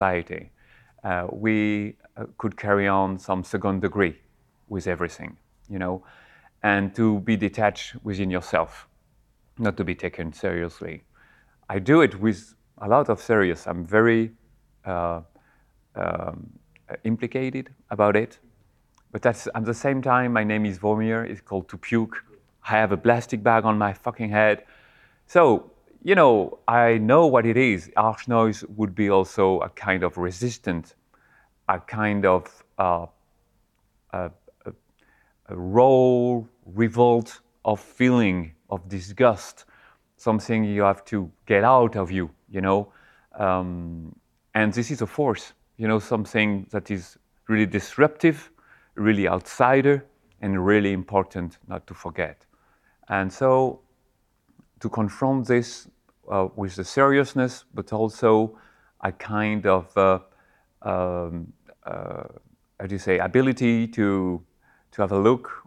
society. We could carry on some second degree with everything, you know, and to be detached within yourself, not to be taken seriously. I do it with a lot of serious. I'm very uh, um, implicated about it. But that's at the same time, my name is Vormir. It's called to puke. I have a plastic bag on my fucking head. So, you know, I know what it is. Harsh noise would be also a kind of resistant, a kind of a, a raw revolt of feeling, of disgust, something you have to get out of you, you know. And this is a force, you know, something that is really disruptive, really outsider, and really important not to forget. And so to confront this with the seriousness, but also a kind of, um, how do you say, ability to have a look,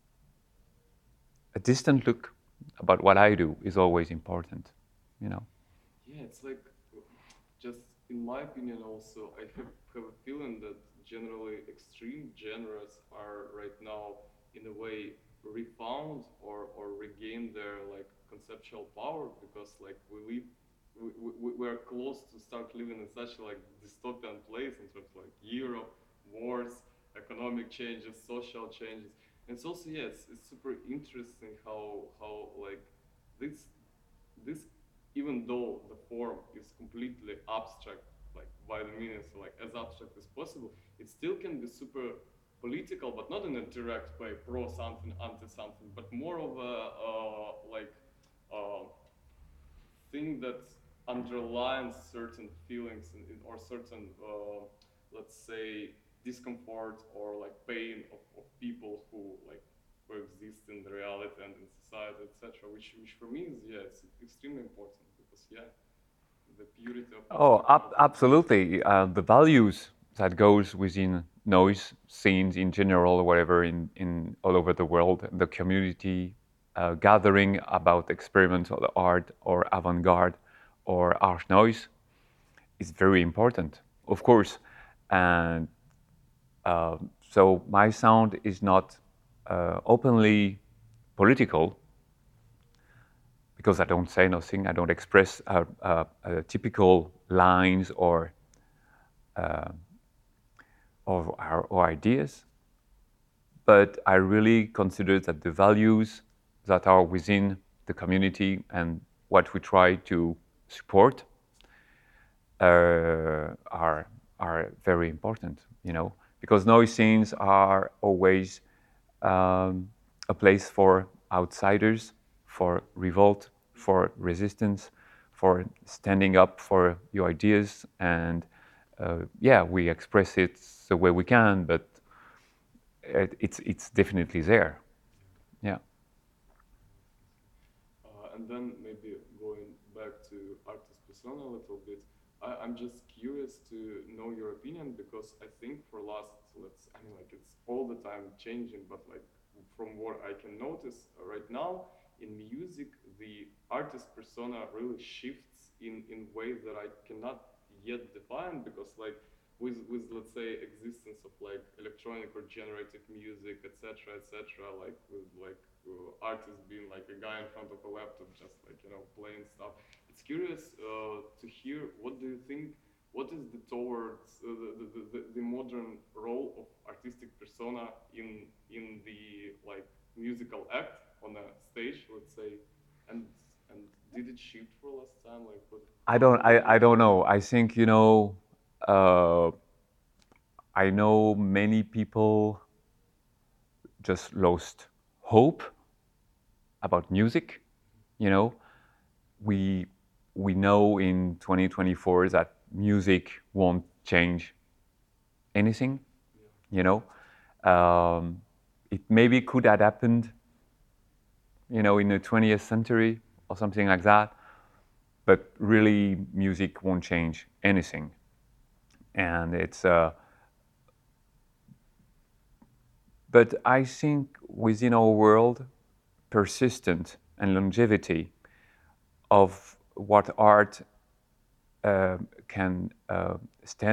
a distant look about what I do is always important, you know. Yeah, it's like just in my opinion also have a feeling that generally extreme genres are right now in a way refound or regain their like conceptual power because like we are close to start living in such like dystopian place in terms of like Europe, wars, economic changes, social changes. And it's also it's super interesting how like this this even though the form is completely abstract, like by the means like as abstract as possible, it still can be super political, but not in a direct way, pro something, anti something, but more of a uh, thing that underlines certain feelings or certain, let's say, discomfort or like pain of people who like coexist in the reality and in society, etc. Which for me is it's extremely important because the purity of Oh, abstract art. absolutely. The values that goes within noise scenes in general, or whatever, in all over the world, the community gathering about experimental art or avant-garde or harsh noise is very important, of course. And so my sound is not openly political because I don't say nothing. I don't express typical lines or ideas. But I really consider that the values that are within the community and what we try to support are very important, you know, because noise scenes are always a place for outsiders, for revolt, for resistance, for standing up for your ideas, and yeah, we express it the way we can, but it's definitely there. Yeah. And then maybe going back to artist persona a little bit, I'm just curious to know your opinion because I think for last, I mean, like it's all the time changing, but like from what I can notice right now in music, the artist persona really shifts in ways that I cannot yet define because like with let's say existence of like electronic or generative music, etc., like with like artists being like a guy in front of a laptop just like playing stuff. It's curious to hear what do you think, what is the towards the modern role of artistic persona in the like musical act on a stage, let's say, and and did it shift for last time, like what, I don't know. I think, you know, uh, I know many people just lost hope about music. You know, we we know in 2024 that music won't change anything. yeah, You know, um, it maybe could have happened, you know, in the 20th century or something like that, but really, music won't change anything, and it's. But I think within our world, persistence and longevity of what art can stand